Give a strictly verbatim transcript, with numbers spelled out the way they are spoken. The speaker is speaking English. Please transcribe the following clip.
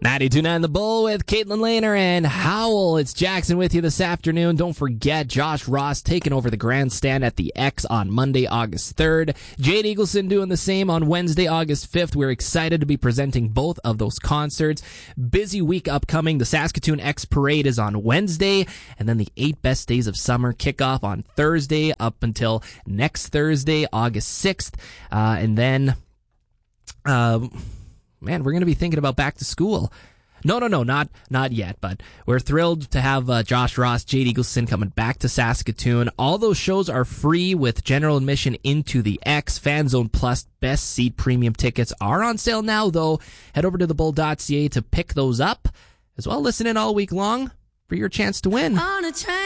ninety-two point nine The Bull with Caitlin Lehner and Howell. It's Jackson with you this afternoon. Don't forget, Josh Ross taking over the grandstand at the X on Monday, August third. Jade Eagleson doing the same on Wednesday, August fifth. We're excited to be presenting both of those concerts. Busy week upcoming. The Saskatoon X Parade is on Wednesday, and then the eight Best Days of Summer kickoff on Thursday up until next Thursday, August sixth. Uh, and then... Uh, Man, we're going to be thinking about back to school. No, no, no, not not yet, but we're thrilled to have uh, Josh Ross, Jade Eagleson coming back to Saskatoon. All those shows are free with general admission into the X. Fan Zone Plus Best Seat Premium tickets are on sale now, though. Head over to the bull dot c a to pick those up. As well, listen in all week long for your chance to win. On a train.